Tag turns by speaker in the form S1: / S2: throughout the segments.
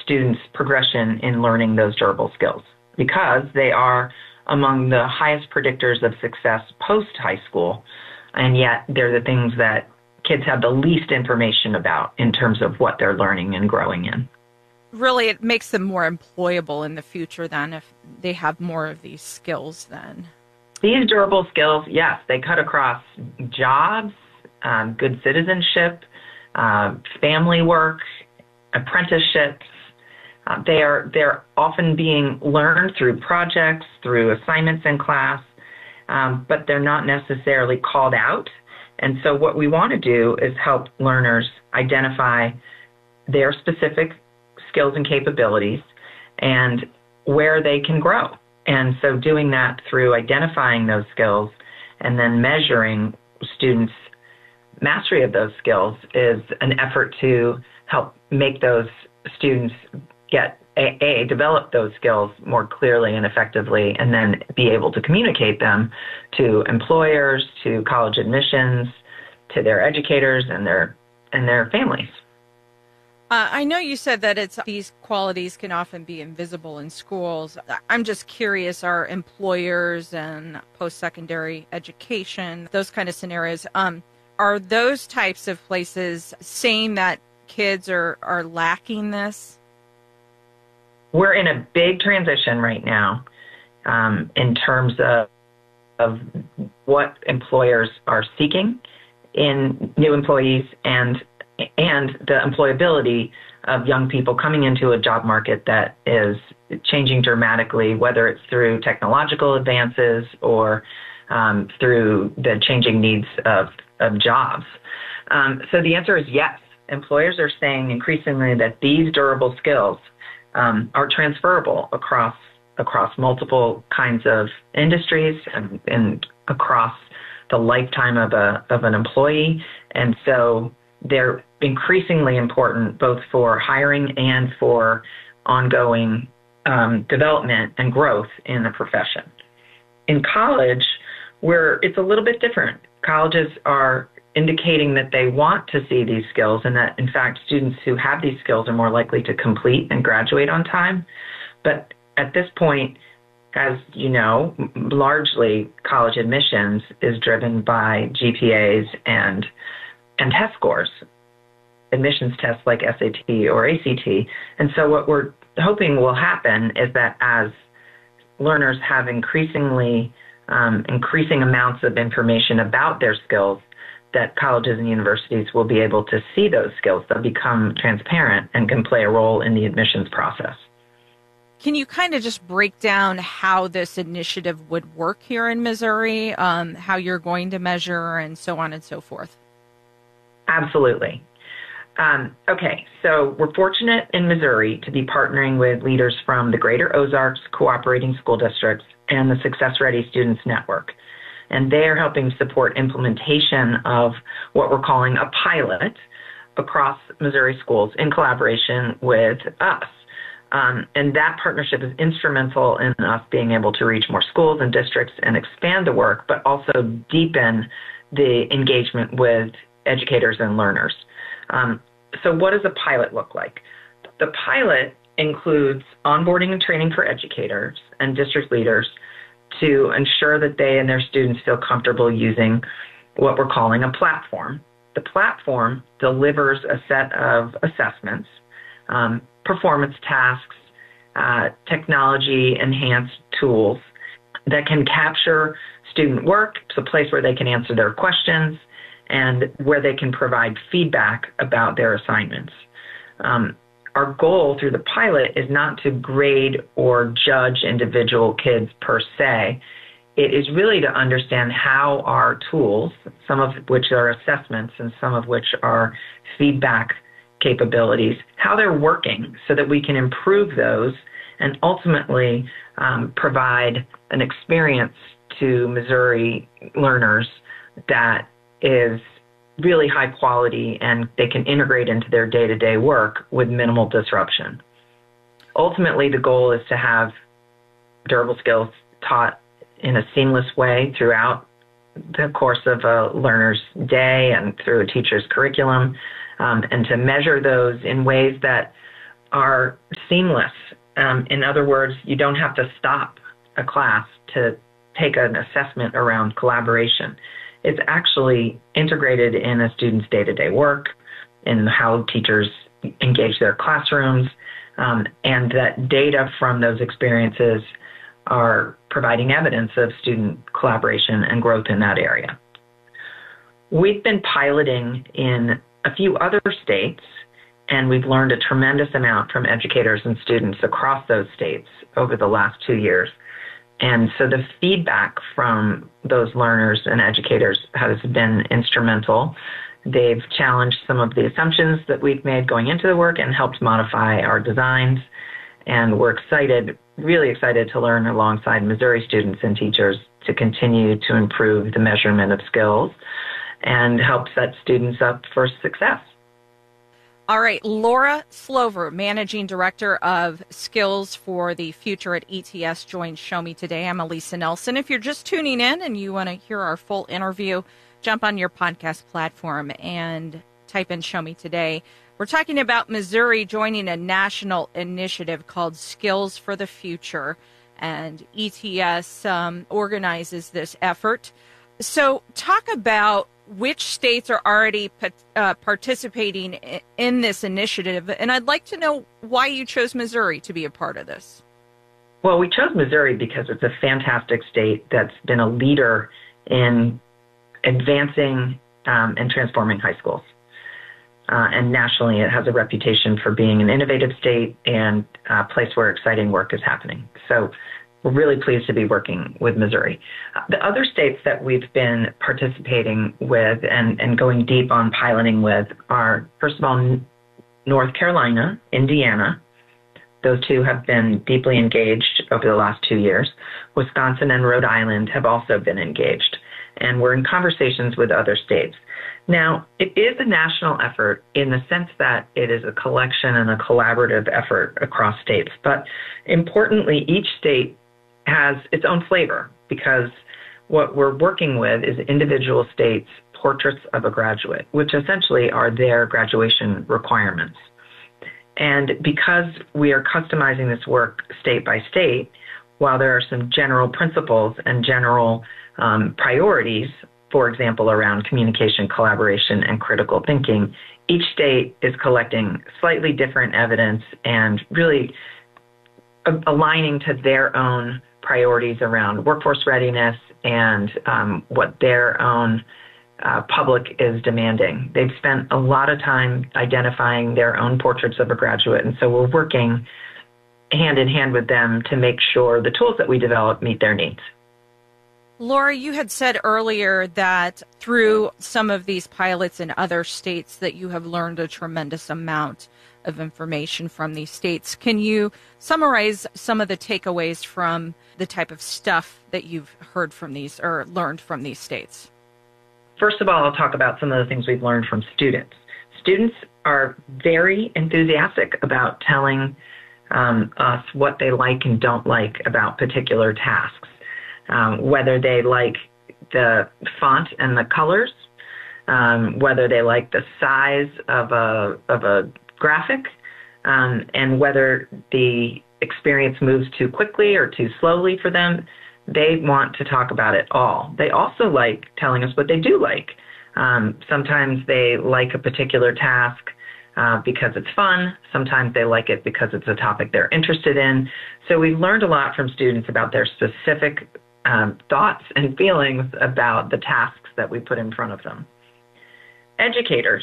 S1: students' progression in learning those durable skills, because they are among the highest predictors of success post-high school, and yet they're the things that kids have the least information about in terms of what they're learning and growing in.
S2: Really, it makes them more employable in the future then if they have more of these skills then.
S1: These durable skills, yes, they cut across jobs, good citizenship, family work, apprenticeships. They're often being learned through projects, through assignments in class, but they're not necessarily called out. And so what we want to do is help learners identify their specific skills and capabilities and where they can grow. And so doing that through identifying those skills and then measuring students' mastery of those skills is an effort to help make those students develop those skills more clearly and effectively, and then be able to communicate them to employers, to college admissions, to their educators and their families.
S2: I know you said that these qualities can often be invisible in schools. I'm just curious, are employers and post-secondary education, those kind of scenarios, are those types of places saying that kids are lacking this?
S1: We're in a big transition right now in terms of what employers are seeking in new employees and the employability of young people coming into a job market that is changing dramatically, whether it's through technological advances or through the changing needs of jobs. So the answer is yes. Employers are saying increasingly that these durable skills are transferable across multiple kinds of industries and across the lifetime of an employee. And so they're increasingly important both for hiring and for ongoing development and growth in the profession. In college, it's a little bit different. Colleges are indicating that they want to see these skills and that, in fact, students who have these skills are more likely to complete and graduate on time. But at this point, as you know, largely college admissions is driven by GPAs and test scores, admissions tests like SAT or ACT. And so what we're hoping will happen is that as learners have increasing amounts of information about their skills, that colleges and universities will be able to see those skills. They'll become transparent and can play a role in the admissions process.
S2: Can you kind of just break down how this initiative would work here in Missouri, how you're going to measure and so on and so forth?
S1: Absolutely. Okay, so we're fortunate in Missouri to be partnering with leaders from the Greater Ozarks Cooperating School Districts and the Success Ready Students Network. And they're helping support implementation of what we're calling a pilot across Missouri schools in collaboration with us. And that partnership is instrumental in us being able to reach more schools and districts and expand the work, but also deepen the engagement with educators and learners. So what does a pilot look like? The pilot includes onboarding and training for educators and district leaders to ensure that they and their students feel comfortable using what we're calling a platform. The platform delivers a set of assessments, performance tasks, technology-enhanced tools that can capture student work. It's a place where they can answer their questions and where they can provide feedback about their assignments. Our goal through the pilot is not to grade or judge individual kids per se. It is really to understand how our tools, some of which are assessments and some of which are feedback capabilities, how they're working so that we can improve those and ultimately provide an experience to Missouri learners that is really high quality and they can integrate into their day-to-day work with minimal disruption. Ultimately, the goal is to have durable skills taught in a seamless way throughout the course of a learner's day and through a teacher's curriculum, and to measure those in ways that are seamless. In other words, you don't have to stop a class to take an assessment around collaboration. It's actually integrated in a student's day-to-day work, in how teachers engage their classrooms, and that data from those experiences are providing evidence of student collaboration and growth in that area. We've been piloting in a few other states, and we've learned a tremendous amount from educators and students across those states over the last 2 years. And so the feedback from those learners and educators has been instrumental. They've challenged some of the assumptions that we've made going into the work and helped modify our designs. And we're excited, really excited to learn alongside Missouri students and teachers to continue to improve the measurement of skills and help set students up for success.
S2: All right, Laura Slover, Managing Director of Skills for the Future at ETS, joins Show Me Today. I'm Elisa Nelson. If you're just tuning in and you want to hear our full interview, jump on your podcast platform and type in Show Me Today. We're talking about Missouri joining a national initiative called Skills for the Future, and ETS organizes this effort. So talk about which states are already participating in this initiative, and I'd like to know why you chose Missouri to be a part of this.
S1: Well, we chose Missouri because it's a fantastic state that's been a leader in advancing and transforming high schools. And nationally, it has a reputation for being an innovative state and a place where exciting work is happening. So we're really pleased to be working with Missouri. The other states that we've been participating with and going deep on piloting with are, first of all, North Carolina, Indiana. Those two have been deeply engaged over the last 2 years. Wisconsin and Rhode Island have also been engaged, and we're in conversations with other states. Now, it is a national effort in the sense that it is a collection and a collaborative effort across states. But importantly, each state has its own flavor, because what we're working with is individual states' portraits of a graduate, which essentially are their graduation requirements. And because we are customizing this work state by state, while there are some general principles and general priorities, for example, around communication, collaboration, and critical thinking, each state is collecting slightly different evidence and really aligning to their own priorities around workforce readiness and what their own public is demanding. They've spent a lot of time identifying their own portraits of a graduate, and so we're working hand in hand with them to make sure the tools that we develop meet their needs.
S2: Laura, you had said earlier that through some of these pilots in other states that you have learned a tremendous amount of information from these states. Can you summarize some of the takeaways from the type of stuff that you've heard from these or learned from these states?
S1: First of all, I'll talk about some of the things we've learned from students. Students are very enthusiastic about telling us what they like and don't like about particular tasks. Whether they like the font and the colors, whether they like the size of a graphic, and whether the experience moves too quickly or too slowly for them. They want to talk about it all. They also like telling us what they do like. Sometimes they like a particular task because it's fun. Sometimes they like it because it's a topic they're interested in. So we've learned a lot from students about their specific thoughts and feelings about the tasks that we put in front of them. Educators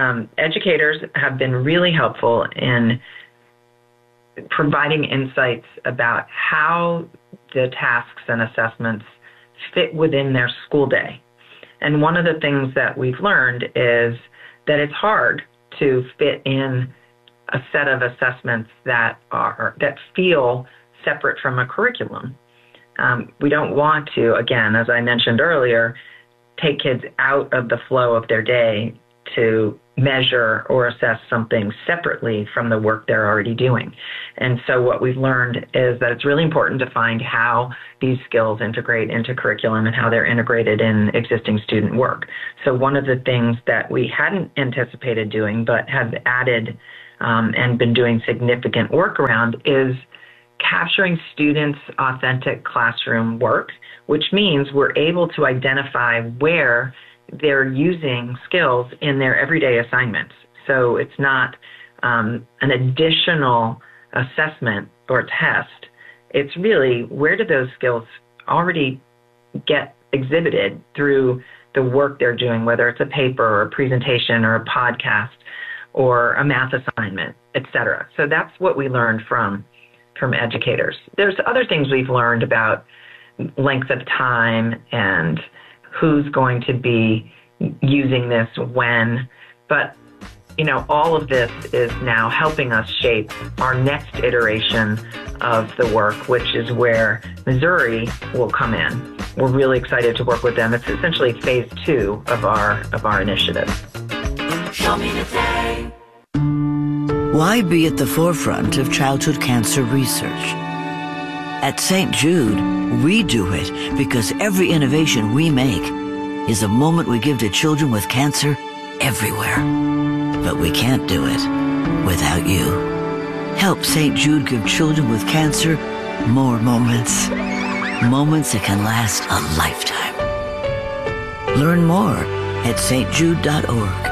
S1: have been really helpful in providing insights about how the tasks and assessments fit within their school day. And one of the things that we've learned is that it's hard to fit in a set of assessments that feel separate from a curriculum. We don't want to, again, as I mentioned earlier, take kids out of the flow of their day to measure or assess something separately from the work they're already doing. And so what we've learned is that it's really important to find how these skills integrate into curriculum and how they're integrated in existing student work. So one of the things that we hadn't anticipated doing but have added and been doing significant work around is capturing students' authentic classroom work, which means we're able to identify where they're using skills in their everyday assignments. So it's not an additional assessment or test. It's really, where do those skills already get exhibited through the work they're doing, whether it's a paper or a presentation or a podcast or a math assignment, et cetera. So that's what we learned from educators. There's other things we've learned about length of time and who's going to be using this when, but all of this is now helping us shape our next iteration of the work, which is where Missouri will come in. We're really excited to work with them. It's essentially phase 2 of our initiative.
S3: Show me the day.
S4: Why be at the forefront of childhood cancer research? At St. Jude, we do it because every innovation we make is a moment we give to children with cancer everywhere. But we can't do it without you. Help St. Jude give children with cancer more moments. Moments that can last a lifetime. Learn more at stjude.org.